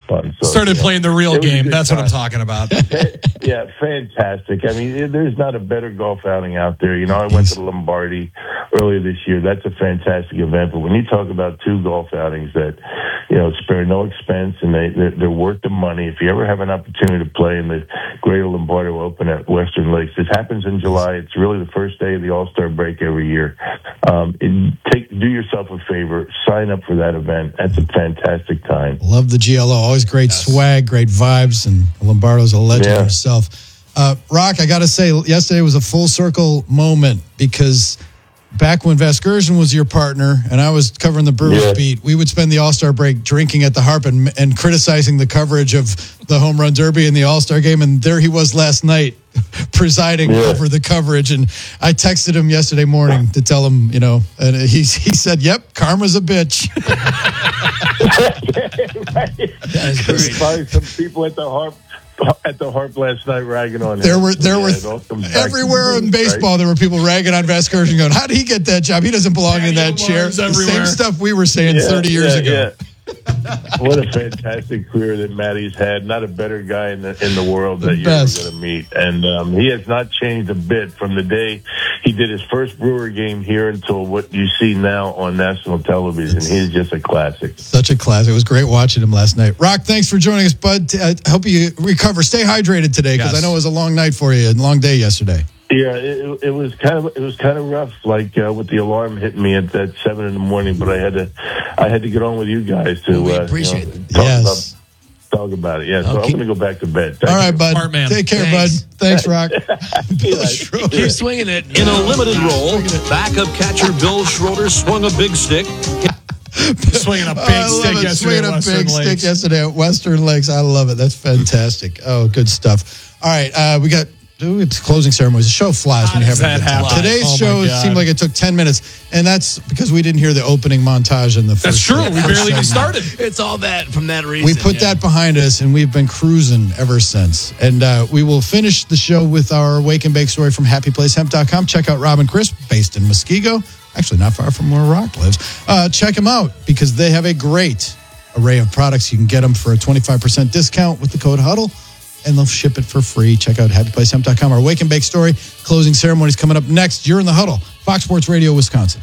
fun. So, started playing the real game. That's what I'm talking about. Yeah, fantastic. I mean, there's not a better golf outing out there. You know, I went to the Lombardi earlier this year. That's a fantastic event. But when you talk about two golf outings that, you know, spare no expense and they're worth the money. If you ever have an opportunity to play in the Greater Lombardo Open at Western Lakes, this happens in July. It's really the first day of the All-Star break every year. Do yourself a favor, sign up for that event. That's a fantastic time. Love the GLO. Always great swag, great vibes, and Lombardo's a legend himself. Rock, I got to say, yesterday was a full circle moment because back when Vasgersian was your partner and I was covering the Brewers beat, we would spend the All-Star break drinking at the Harp and criticizing the coverage of the Home Run Derby and the All-Star game. And there he was last night presiding over the coverage. And I texted him yesterday morning to tell him, you know, and he said, yep, karma's a bitch. There's probably some people at the Harp last night ragging on him. There were everywhere in baseball. There were people ragging on Vasgersian, going, "How did he get that job? He doesn't belong in that chair." The same stuff we were saying 30 years ago. Yeah. What a fantastic career that Matty's had. Not a better guy in the world that you're ever going to meet. And he has not changed a bit from the day he did his first Brewer game here until what you see now on national television. He's just a classic. Such a classic. It was great watching him last night. Rock, thanks for joining us, bud. I hope you recover. Stay hydrated today because I know it was a long night for you and a long day yesterday. Yeah, it was kind of rough, like with the alarm hitting me at 7 a.m. But I had to get on with you guys to appreciate it. Talk about it. Yeah, so I'm going to go back to bed. All right, bud. Take care, bud. Thanks, Rock. Keep swinging it. In a limited role, backup catcher Bill Schroeder swung a big stick. Swinging a big stick yesterday at Western Lakes. I love it. That's fantastic. Oh, good stuff. All right, we got closing ceremonies. The show flies when you have a good time. Today's show seemed like it took 10 minutes, and that's because we didn't hear the opening montage in the first. That's true. We barely even started. It's all that from that reason. We put that behind us, and we've been cruising ever since. And we will finish the show with our Wake and Bake story from HappyPlaceHemp.com. Check out Rob and Chris, based in Muskego, actually not far from where Rock lives. Check them out because they have a great array of products. You can get them for a 25% discount with the code HUDDLE. And they'll ship it for free. Check out HappyPlaceHemp.com. Our Wake and Bake story. Closing ceremonies coming up next. You're in the Huddle. Fox Sports Radio, Wisconsin.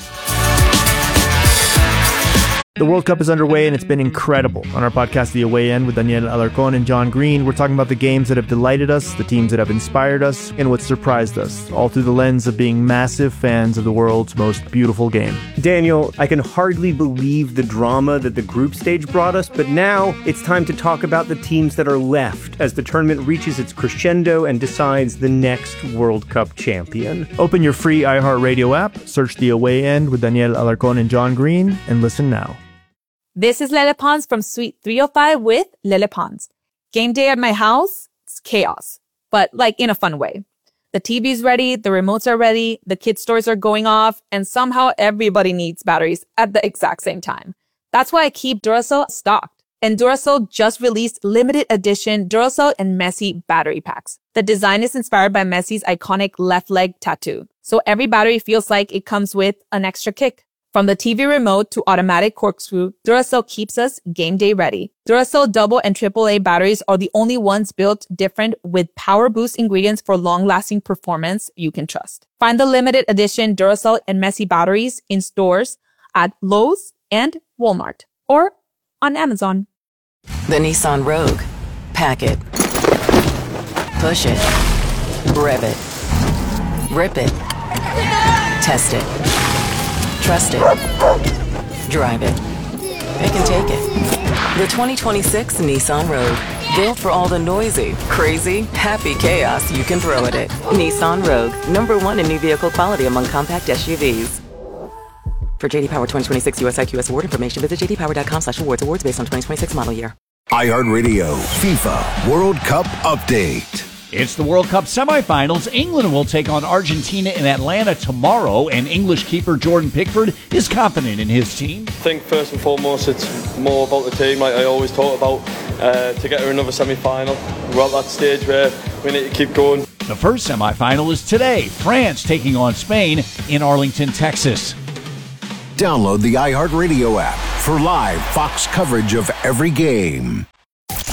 The World Cup is underway, and it's been incredible. On our podcast, The Away End, with Daniel Alarcón and John Green, we're talking about the games that have delighted us, the teams that have inspired us, and what surprised us, all through the lens of being massive fans of the world's most beautiful game. Daniel, I can hardly believe the drama that the group stage brought us, but now it's time to talk about the teams that are left as the tournament reaches its crescendo and decides the next World Cup champion. Open your free iHeartRadio app, search The Away End with Daniel Alarcón and John Green, and listen now. This is Lele Pons from Suite 305 with Lele Pons. Game day at my house, it's chaos, but like in a fun way. The TV's ready, the remotes are ready, the kids' toys are going off, and somehow everybody needs batteries at the exact same time. That's why I keep Duracell stocked. And Duracell just released limited edition Duracell and Messi battery packs. The design is inspired by Messi's iconic left leg tattoo, so every battery feels like it comes with an extra kick. From the TV remote to automatic corkscrew, Duracell keeps us game day ready. Duracell double and AAA batteries are the only ones built different with power boost ingredients for long-lasting performance you can trust. Find the limited edition Duracell and Messi batteries in stores at Lowe's and Walmart or on Amazon. The Nissan Rogue. Pack it. Push it. Rev it. Rip it. Test it. Trust it. Drive it. They can take it. The 2026 Nissan Rogue. Built for all the noisy, crazy, happy chaos you can throw at it. Nissan Rogue. #1 in new vehicle quality among compact SUVs. For JD Power 2026 US IQS award information, visit jdpower.com/awards. Awards based on 2026 model year. iHeartRadio FIFA World Cup Update. It's the World Cup semifinals. England will take on Argentina in Atlanta tomorrow, and English keeper Jordan Pickford is confident in his team. I think first and foremost it's more about the team, like I always talk about, to get to another semi-final. We're at that stage where we need to keep going. The first semifinal is today, France taking on Spain in Arlington, Texas. Download the iHeartRadio app for live Fox coverage of every game.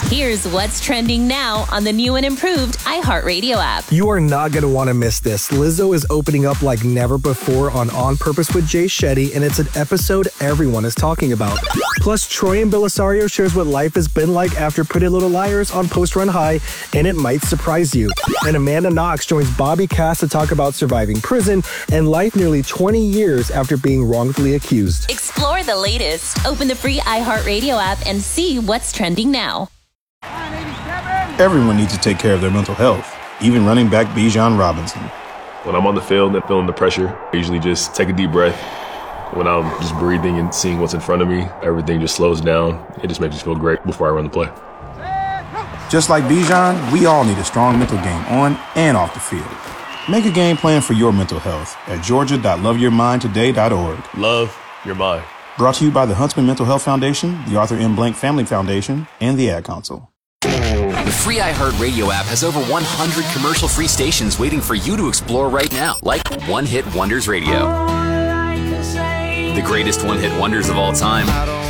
Here's what's trending now on the new and improved iHeartRadio app. You are not going to want to miss this. Lizzo is opening up like never before on Purpose with Jay Shetty, and it's an episode everyone is talking about. Plus, Troy and Belisario shares what life has been like after Pretty Little Liars on Post Run High, and it might surprise you. And Amanda Knox joins Bobby Cass to talk about surviving prison and life nearly 20 years after being wrongfully accused. Explore the latest. Open the free iHeartRadio app and see what's trending now. Everyone needs to take care of their mental health, even running back Bijan Robinson. When I'm on the field and feeling the pressure, I usually just take a deep breath. When I'm just breathing and seeing what's in front of me, everything just slows down. It just makes me feel great before I run the play. Just like Bijan, we all need a strong mental game on and off the field. Make a game plan for your mental health at georgia.loveyourmindtoday.org. Love your mind. Brought to you by the Huntsman Mental Health Foundation, the Arthur M. Blank Family Foundation, and the Ad Council. The free iHeartRadio app has over 100 commercial-free stations waiting for you to explore right now, like One Hit Wonders Radio. The greatest one-hit wonders of all time.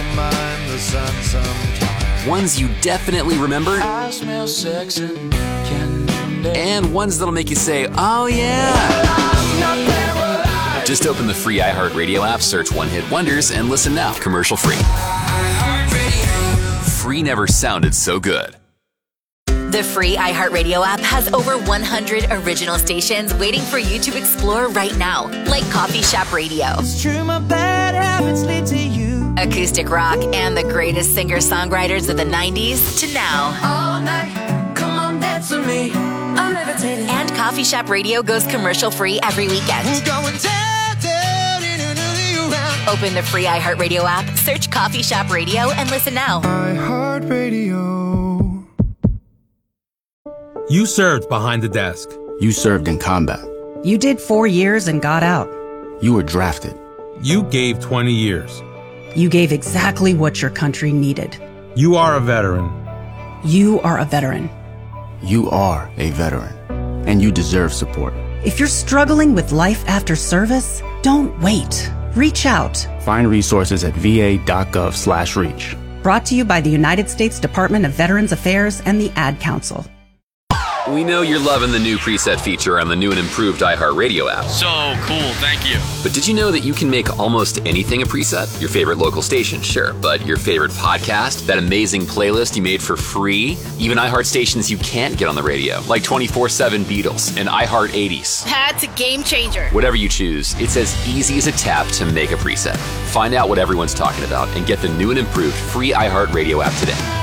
Ones you definitely remember. I smell sex and candy. And ones that'll make you say, oh yeah. Just open the free iHeartRadio app, search One Hit Wonders, and listen now, commercial-free. Free never sounded so good. The free iHeartRadio app has over 100 original stations waiting for you to explore right now, like Coffee Shop Radio. It's true, my bad habits lead to you. Acoustic rock and the greatest singer-songwriters of the 90s to now. All night, come on, dance with me. I'm levitating. And Coffee Shop Radio goes commercial-free every weekend. We're going down, around. Open the free iHeartRadio app, search Coffee Shop Radio, and listen now. iHeartRadio. You served behind the desk. You served in combat. You did 4 years and got out. You were drafted. You gave 20 years. You gave exactly what your country needed. You are a veteran. You are a veteran. You are a veteran. And you deserve support. If you're struggling with life after service, don't wait. Reach out. Find resources at va.gov/reach. Brought to you by the United States Department of Veterans Affairs and the Ad Council. We know you're loving the new preset feature on the new and improved iHeartRadio app. So cool, thank you. But did you know that you can make almost anything a preset? Your favorite local station, sure, but your favorite podcast, that amazing playlist you made for free, even iHeart stations you can't get on the radio, like 24/7 Beatles and iHeart 80s. That's a game changer. Whatever you choose, it's as easy as a tap to make a preset. Find out what everyone's talking about and get the new and improved free iHeartRadio app today.